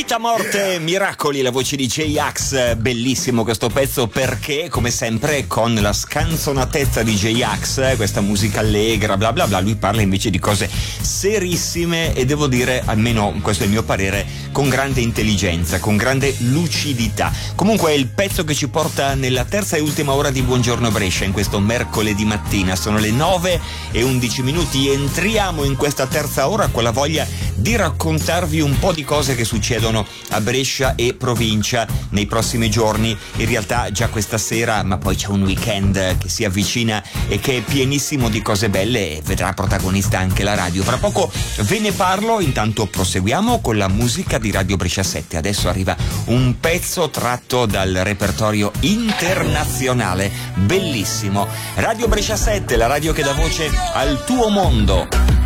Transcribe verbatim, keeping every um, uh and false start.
Vita, morte, miracoli, la voce di J-Ax. Bellissimo questo pezzo perché, come sempre, con la scanzonatezza di J-Ax, questa musica allegra, bla bla bla, lui parla invece di cose serissime e devo dire, almeno questo è il mio parere, con grande intelligenza, con grande lucidità. Comunque è il pezzo che ci porta nella terza e ultima ora di Buongiorno Brescia in questo mercoledì mattina. Sono le nove e undici minuti. Entriamo in questa terza ora con la voglia di raccontarvi un po' di cose che succedono a Brescia e provincia nei prossimi giorni, in realtà già questa sera, ma poi c'è un weekend che si avvicina e che è pienissimo di cose belle e vedrà protagonista anche la radio. Fra poco ve ne parlo, intanto proseguiamo con la musica di Radio Brescia sette. Adesso arriva un pezzo tratto dal repertorio internazionale, bellissimo. Radio Brescia sette, la radio che dà voce al tuo mondo.